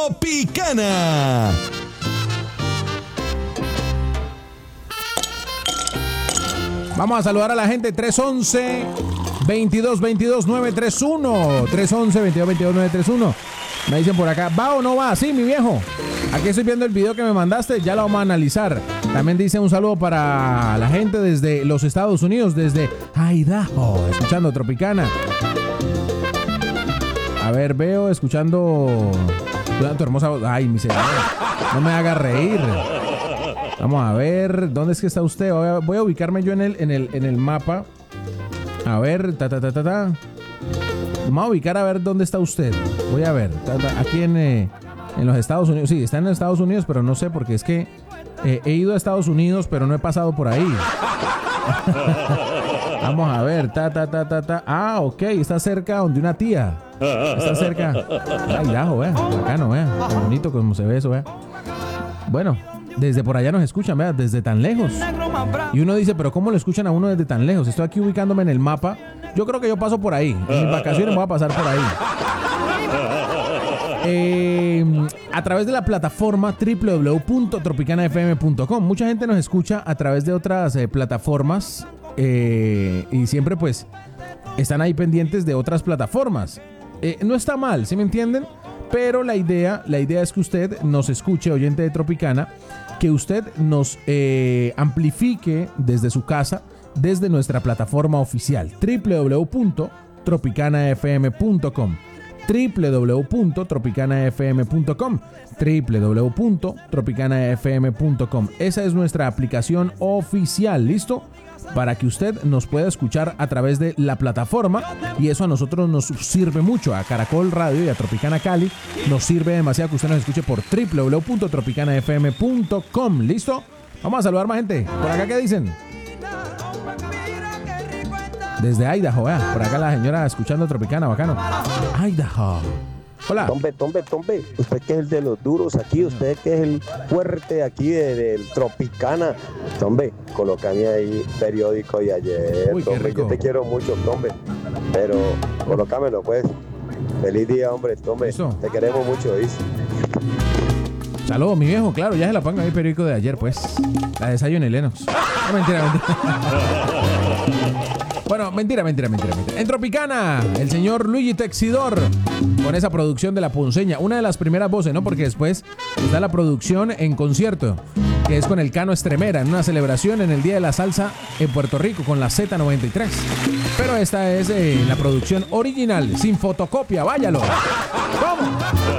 Tropicana. Vamos a saludar a la gente. 311-2222-931. 311-2222-931. Me dicen por acá, ¿va o no va? Sí, mi viejo. Aquí estoy viendo el video que me mandaste, ya lo vamos a analizar. También dice un saludo para la gente desde los Estados Unidos, desde Idaho, escuchando Tropicana. A ver, veo, escuchando tu hermosa voz. Ay, mi señor, no me haga reír. Vamos a ver, ¿dónde es que está usted? Voy a ubicarme yo en el mapa. A ver, Vamos a ubicar a ver dónde está usted. Voy a ver, aquí en los Estados Unidos. Sí, está en los Estados Unidos, pero no sé porque es que he ido a Estados Unidos, pero no he pasado por ahí. Vamos a ver, Ah, ok, está cerca donde una tía. Está cerca. Ay, Idaho, vea, bacano, vea. Qué bonito como se ve eso, vea. Bueno, desde por allá nos escuchan, vea, desde tan lejos. Y uno dice, pero ¿cómo lo escuchan a uno desde tan lejos? Estoy aquí ubicándome en el mapa. Yo creo que yo paso por ahí. En mis vacaciones voy a pasar por ahí. A través de la plataforma www.tropicanafm.com. Mucha gente nos escucha a través de otras plataformas y siempre pues están ahí pendientes de otras plataformas. No está mal, ¿sí me entienden? Pero la idea es que usted nos escuche, oyente de Tropicana, que usted nos amplifique desde su casa, desde nuestra plataforma oficial www.tropicanafm.com www.tropicanafm.com www.tropicanafm.com. Esa es nuestra aplicación oficial, ¿listo? Para que usted nos pueda escuchar a través de la plataforma, y eso a nosotros nos sirve mucho, a Caracol Radio y a Tropicana Cali nos sirve demasiado que usted nos escuche por www.tropicanafm.com. ¿Listo? Vamos a saludar más gente. Por acá, ¿qué dicen? Desde Idaho, vea. Por acá la señora escuchando Tropicana, bacano. Idaho. Hola. Tombe. Usted que es el de los duros aquí, usted que es el fuerte aquí del Tropicana. Tombe, colócame ahí periódico y ayer. Uy, Tombe, yo te quiero mucho, Tombe. Pero colócamelo, pues. Feliz día, hombre, Tombe. ¿Eso? Te queremos mucho, ¿viste? Saludos, mi viejo, claro, ya se la pongo ahí periódico de ayer, pues. La Desayuno y Lennox. No, mentira. Bueno, mentira. En Tropicana, el señor Luigi Texidor, con esa producción de La Ponceña, una de las primeras voces, ¿no? Porque después está la producción en concierto, que es con el Cano Estremera, en una celebración en el Día de la Salsa en Puerto Rico, con la Z93. Pero esta es la producción original, sin fotocopia, váyalo. ¡Vamos!